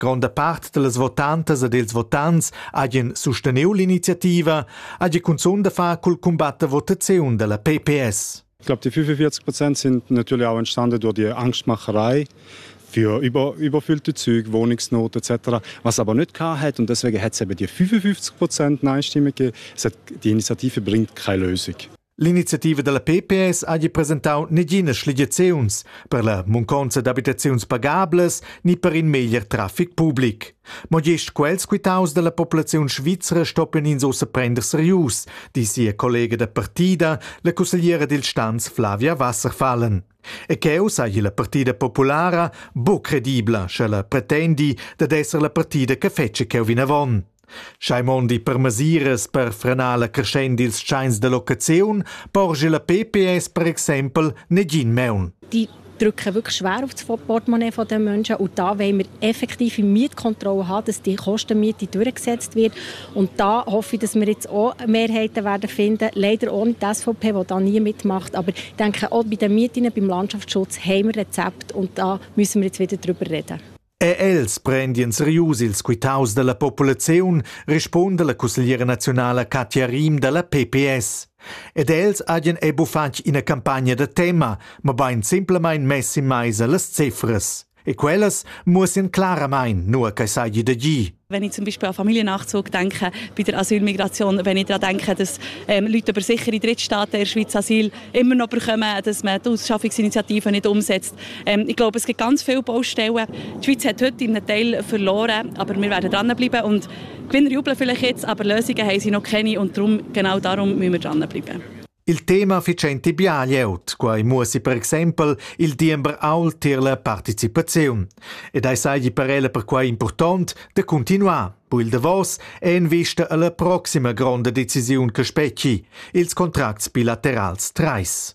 Gronda part de las votantas ed ils votants hagien susteniu l'iniziativa, hagi cunzun da fa col combatte votaziun della PPS. Ich glaube, die 45% sind natürlich auch entstanden durch die Angstmacherei für überfüllte Züge, Wohnungsnot etc. Was aber nicht hat, und deswegen hat es eben die 55% Nein-Stimmen gegeben. Die Initiative bringt keine Lösung. L'iniziativa della PPS ha presentau negina sligiaziuns per la mancanza d'abitaziuns pagables ni per in meglier traffic public. Ma gest quels quitaus della popolazione svizzera stoppen in so se prender serius, di sia collega da partida, la consigliera del stanz Flavia Wasserfallen. E cheu sai la partida populara bo credibla, sche la pretendi d'ad esser la partida che fece cheu vinavon. Scheimondi per masires per frenar la crescendi ils scheins de locaziun, porge la PPS per exempel negin meun. Die drücken wirklich schwer auf das Portemonnaie der Menschen und da wollen wir effektive Mietkontrolle haben, dass die Kostenmiete durchgesetzt wird und da hoffe ich, dass wir jetzt auch Mehrheiten werden finden, leider ohne die SVP, die da nie mitmacht, aber ich denke auch bei den Mieten, beim Landschaftsschutz haben wir Rezept und da müssen wir jetzt wieder drüber reden. E els prendien serius ils quitaus della popolaziun, risponde la consigliera nazionale Katja Riem della PPS. Ed els hagien fatg ina campagna de tema, ma bain semplamain mess in mais las cifras. E quellas mussien claramain nur che sagi da gi. Wenn ich zum Beispiel an Familiennachzug denke, bei der Asylmigration, wenn ich daran denke, dass Leute über sichere Drittstaaten in der Schweiz Asyl immer noch bekommen, dass man die Ausschaffungsinitiative nicht umsetzt. Ich glaube, es gibt ganz viele Baustellen. Die Schweiz hat heute in einem Teil verloren, aber wir werden dranbleiben. Und Gewinner jubeln vielleicht jetzt, aber Lösungen haben sie noch keine und genau darum müssen wir dranbleiben. Il tema ficenti bialieut, quai musi per exempel il diember aul tir la participaziun. Ed ai sai per ella per quai important de continuar. Poi il davos è in vista alla prossima grande decisiun che specchi, ils contracts bilaterals trais.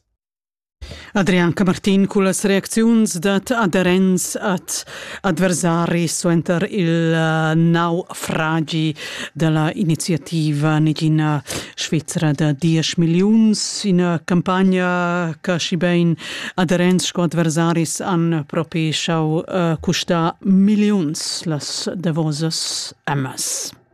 Adrian Camartin con las reacziuns dat aderents at adversaris suenter il naufragi della iniziativa negina svizzera da 10 milions in campagna che scibein aderents co adversaris han propi schau custa milions las davosas emas.